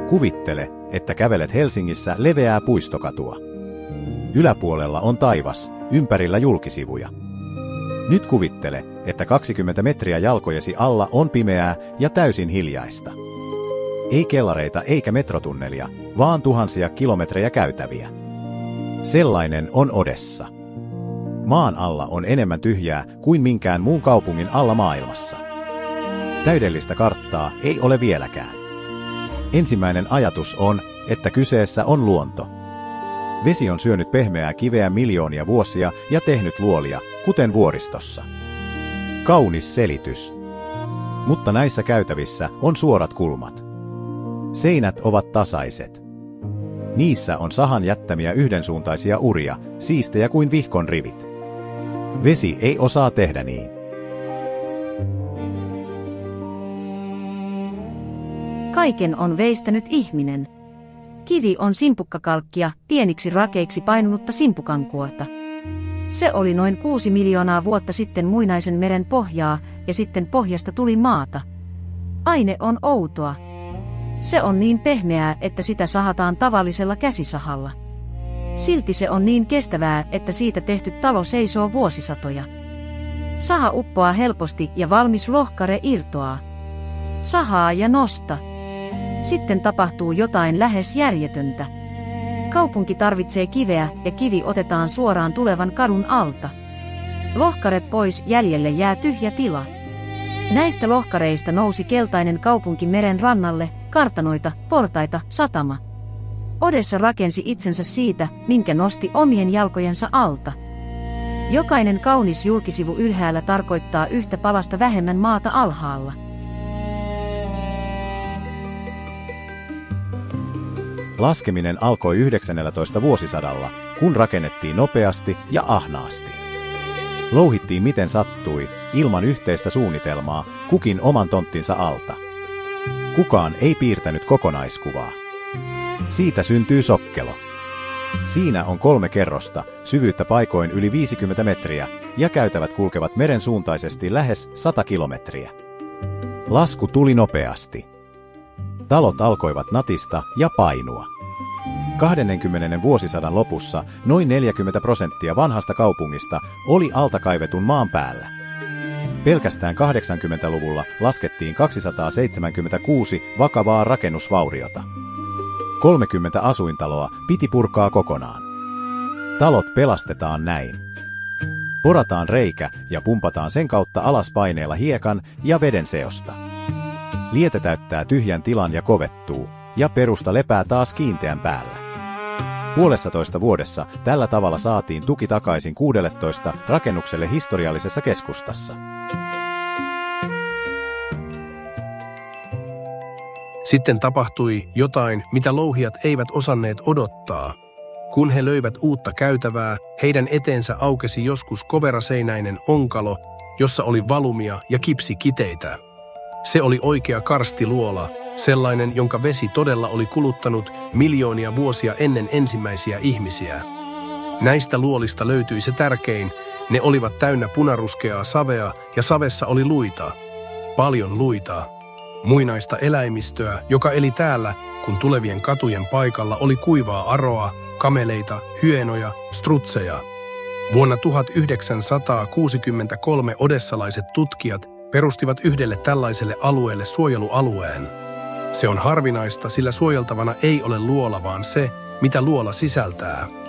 Kuvittele, että kävelet Helsingissä leveää puistokatua. Yläpuolella on taivas, ympärillä julkisivuja. Nyt kuvittele, että 20 metriä jalkojesi alla on pimeää ja täysin hiljaista. Ei kellareita eikä metrotunnelia, vaan tuhansia kilometrejä käytäviä. Sellainen on Odessa. Maan alla on enemmän tyhjää kuin minkään muun kaupungin alla maailmassa. Täydellistä karttaa ei ole vieläkään. Ensimmäinen ajatus on, että kyseessä on luonto. Vesi on syönyt pehmeää kiveä miljoonia vuosia ja tehnyt luolia, kuten vuoristossa. Kaunis selitys. Mutta näissä käytävissä on suorat kulmat. Seinät ovat tasaiset. Niissä on sahan jättämiä yhdensuuntaisia uria, siistejä kuin vihkon rivit. Vesi ei osaa tehdä niin. Kaiken on veistänyt ihminen. Kivi on simpukkakalkkia, pieniksi rakeiksi painunutta simpukankuorta. Se oli noin 6 miljoonaa vuotta sitten muinaisen meren pohjaa, ja sitten pohjasta tuli maata. Aine on outoa. Se on niin pehmeää, että sitä sahataan tavallisella käsisahalla. Silti se on niin kestävää, että siitä tehty talo seisoo vuosisatoja. Saha uppoaa helposti ja valmis lohkare irtoaa. Sahaa ja nosta. Sitten tapahtuu jotain lähes järjetöntä. Kaupunki tarvitsee kiveä ja kivi otetaan suoraan tulevan kadun alta. Lohkare pois, jäljelle jää tyhjä tila. Näistä lohkareista nousi keltainen kaupunki meren rannalle, kartanoita, portaita, satama. Odessa rakensi itsensä siitä, minkä nosti omien jalkojensa alta. Jokainen kaunis julkisivu ylhäällä tarkoittaa yhtä palasta vähemmän maata alhaalla. Laskeminen alkoi 19. vuosisadalla, kun rakennettiin nopeasti ja ahnaasti. Louhittiin miten sattui, ilman yhteistä suunnitelmaa, kukin oman tonttinsa alta. Kukaan ei piirtänyt kokonaiskuvaa. Siitä syntyy sokkelo. Siinä on 3 kerrosta, syvyyttä paikoin yli 50 metriä, ja käytävät kulkevat meren suuntaisesti lähes 100 kilometriä. Lasku tuli nopeasti. Talot alkoivat natista ja painua. 20. vuosisadan lopussa noin 40% vanhasta kaupungista oli altakaivetun maan päällä. Pelkästään 80-luvulla laskettiin 276 vakavaa rakennusvauriota. 30 asuintaloa piti purkaa kokonaan. Talot pelastetaan näin. Porataan reikä ja pumpataan sen kautta alas paineella hiekan ja veden seosta. Liete täyttää tyhjän tilan ja kovettuu, ja perusta lepää taas kiinteän päällä. 1,5 vuodessa tällä tavalla saatiin tuki takaisin 16 rakennukselle historiallisessa keskustassa. Sitten tapahtui jotain, mitä louhijat eivät osanneet odottaa. Kun he löivät uutta käytävää, heidän eteensä aukesi joskus koveraseinäinen onkalo, jossa oli valumia ja kipsikiteitä. Se oli oikea karstiluola, sellainen, jonka vesi todella oli kuluttanut miljoonia vuosia ennen ensimmäisiä ihmisiä. Näistä luolista löytyi se tärkein, ne olivat täynnä punaruskeaa savea ja savessa oli luita. Paljon luita. Muinaista eläimistöä, joka eli täällä, kun tulevien katujen paikalla oli kuivaa aroa, kameleita, hyenoja, strutseja. Vuonna 1963 odessalaiset tutkijat perustivat yhdelle tällaiselle alueelle suojelualueen. Se on harvinaista, sillä suojeltavana ei ole luola, vaan se, mitä luola sisältää.